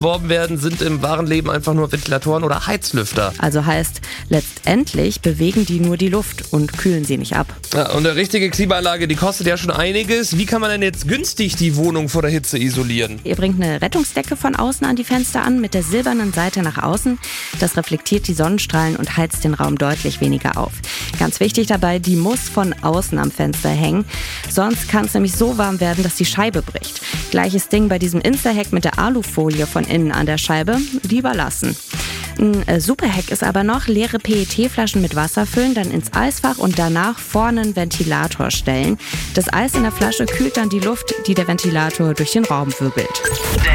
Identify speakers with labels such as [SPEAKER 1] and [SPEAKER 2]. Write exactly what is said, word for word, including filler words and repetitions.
[SPEAKER 1] beworben werden, sind im wahren Leben einfach nur Ventilatoren oder Heizlüfter.
[SPEAKER 2] Also heißt, letztendlich bewegen die nur die Luft und kühlen sie nicht ab.
[SPEAKER 1] Ja, und eine richtige Klimaanlage, die kostet ja schon einiges. Wie kann man denn jetzt günstig die Wohnung vor der Hitze isolieren?
[SPEAKER 2] Ihr bringt eine Rettungsdecke von außen an die Fenster an, mit der silbernen Seite nach außen. Das reflektiert die Sonnenstrahlen und heizt den Raum deutlich weniger auf. Ganz wichtig dabei, die muss von außen am Fenster hängen. Sonst kann es nämlich so warm werden, dass die Scheibe bricht. Gleiches Ding bei diesem Insta-Hack mit der Alufolie von innen an der Scheibe. Lieber lassen. Ein äh, super Hack ist aber noch, leere P E T-Flaschen mit Wasser füllen, dann ins Eisfach und danach vorne einen Ventilator stellen. Das Eis in der Flasche kühlt dann die Luft, die der Ventilator durch den Raum wirbelt.